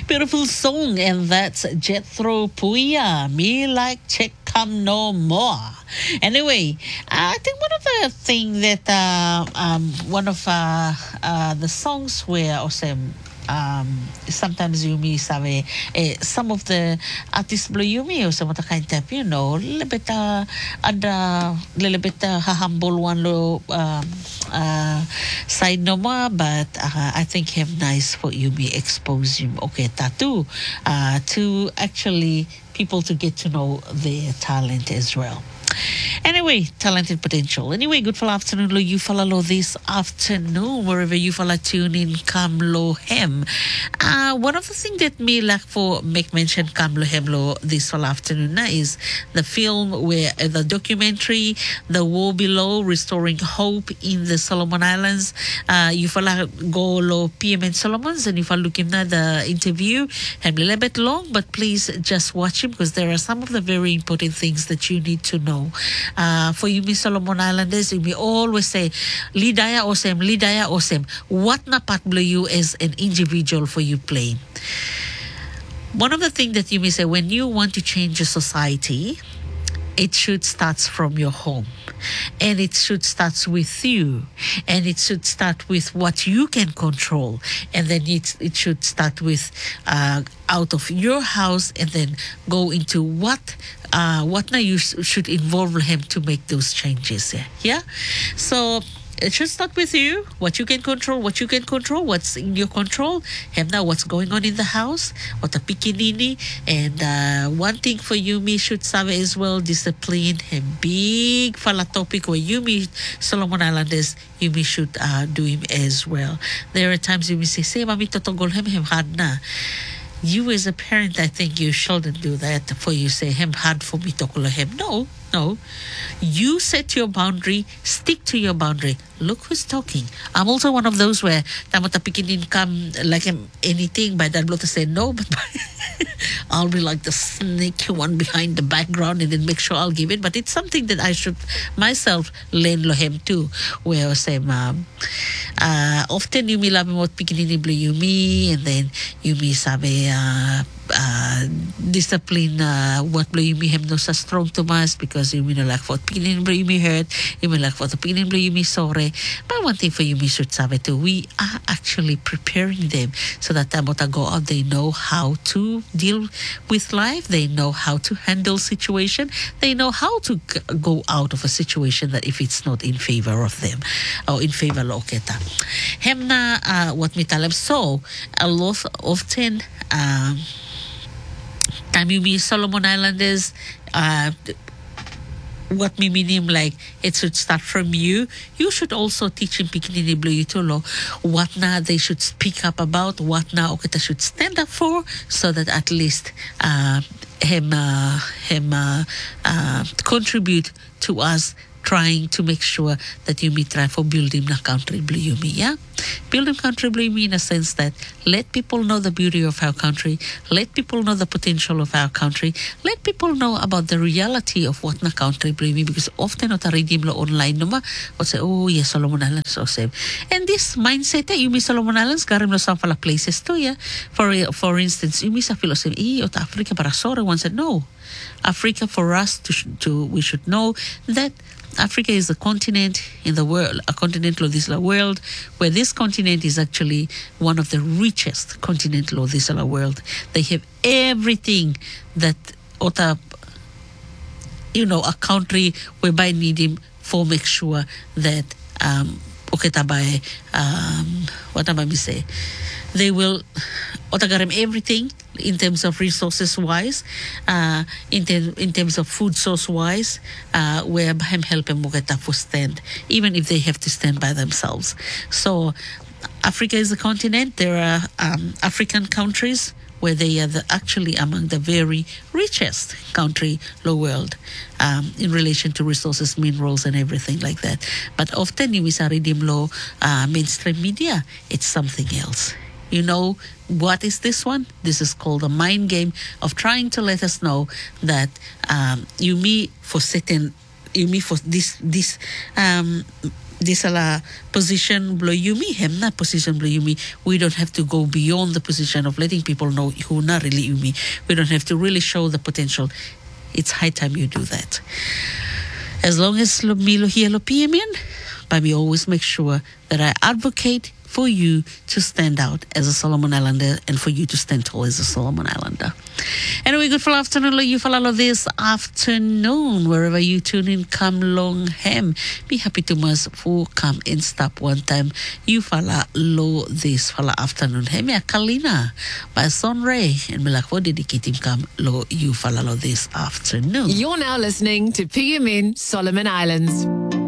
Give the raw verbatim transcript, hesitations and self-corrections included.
Beautiful song, and that's Jethro Puya. Me like check come no more. Anyway, I think one of the thing that uh, um, one of uh, uh, the songs where awesome. Um, sometimes Yumi sabe eh, some of the artists blow Yumi or some of the kind of you know little bit uh ada little bit uh, humble one low um, uh, side no more, but uh, I think him nice for Yumi expose him okay tattoo uh, to actually people to get to know their talent as well. Anyway, talented potential. Anyway, good fall afternoon, lo you follow this afternoon, wherever you follow tune in, come lo hem. Uh, one of the things that me like for make mention come lo hem lo this fall afternoon na is the film where uh, the documentary, The War Below, Restoring Hope in the Solomon Islands. Uh, you follow go lo P M N Solomons and you follow look him na the interview. I'm a little bit long, but please just watch him because there are some of the very important things that you need to know. Uh, for you, Miss Solomon Islanders, we always say, Lidaya Osem, Lidaya Osem. What na patblo you as an individual for you playing? One of the things that you may say, when you want to change a society, it should start from your home, and it should start with you, and it should start with what you can control, and then it it should start with uh, out of your house, and then go into what uh, what now you sh- should involve him to make those changes. Yeah, yeah? So it should start with you, what you can control, what you can control, what's in your control, and now what's going on in the house, what a pikinini, and uh, one thing for you, me should sabe as well, discipline, and big fala topic where you me Solomon Islanders, you me should uh, do him as well. There are times you me say, say, mami totogol him, him hard na. You as a parent, I think you shouldn't do that for you say him hard for me to call him. No, no. You set your boundary, stick to your boundary. Look who's talking. I'm also one of those where tamata pikinin come like him anything by that blow to say no, but I'll be like the sneaky one behind the background and then make sure I'll give it. But it's something that I should myself learn lohem too. Where I say, mom, uh, often you me love what pikinin blue you me, and then you me sabe uh, uh, discipline uh, what blue you me him no sa strong to mas because you me no like what pikinin blue you me hurt, you me like what the pikinin blue you me sorry. But one thing for you me should sabe too, we are actually preparing them so that tamota go out, they know how to deal with life, they know how to handle situation, they know how to g- go out of a situation that if it's not in favor of them or in favor lo kita. Hem na uh, what me tell them. So a lot often um time you be Solomon Islanders uh what me mean him like it should start from you. You should also teach him Pikinini Blue Itolo what na they should speak up about, what na okita should stand up for, so that at least uh, him uh, him uh, uh, contribute to us trying to make sure that you may try for building the country blue you me, yeah? Building country blue me in a sense that let people know the beauty of our country, let people know the potential of our country, let people know about the reality of what na country blue me, because often not a redeem lo online no ma or say, oh yes, Solomon Islands so same. And this mindset, eh, you me Solomon Islands, garim lo some places too, yeah? For for instance, you me sa philosophy, eh, ot Africa para sore, one said, no. Africa for us to, to we should know that Africa is a continent in the world, a continent of this world, where this continent is actually one of the richest continent of this world. They have everything that ota, you know, a country whereby need him for make sure that um okay tabai um what am I say? They will otagarem everything in terms of resources wise, uh, in, ter- in terms of food source wise, uh, where him help them for stand, even if they have to stand by themselves. So Africa is a continent. There are um, African countries where they are the, actually among the very richest country in the world um, in relation to resources, minerals, and everything like that. But often, you miss a redeem law uh, mainstream media. It's something else. You know, what is this one? This is called a mind game of trying to let us know that um, you me for certain, you me for this this um, this ala position blow you me hem na position blow you me. We don't have to go beyond the position of letting people know who not really you me. We don't have to really show the potential. It's high time you do that. As long as me lo here lo P M N, but we always make sure that I advocate for you to stand out as a Solomon Islander and for you to stand tall as a Solomon Islander. Anyway, good for afternoon, lo you follow this afternoon, wherever you tune in, come long hem. Be happy to must for come and stop one time. You follow lo this follow afternoon hem ya Kalina by Son Ray and me like for dedicating come lo you follow lo this afternoon. You're now listening to P M N Solomon Islands.